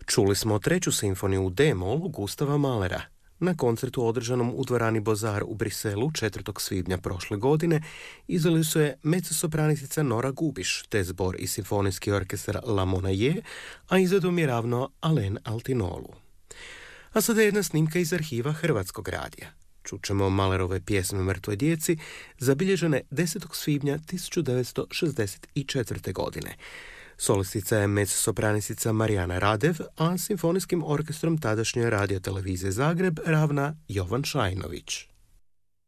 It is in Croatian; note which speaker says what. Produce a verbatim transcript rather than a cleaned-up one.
Speaker 1: Čuli smo treću simfoniju u D-mol Gustava Mahlera. Na koncertu održanom u dvorani Bozar u Briselu četvrtog svibnja prošle godine izveli su je mezzosopranistica Nora Gubiš, te zbor i simfonijski orkestar La Monnaie, a izvedom je ravno Alain Altinolu. A sada jedna snimka iz arhiva Hrvatskog radija. Čućemo Mahlerove pjesme Mrtvoj djeci, zabilježene desetog svibnja tisuću devetsto šezdeset četvrte. godine. Solistica je mezzosopranistica Marijana Radev, a simfonijskim orkestrom tadašnje radiotelevizije Zagreb ravna Jovan Šajnović.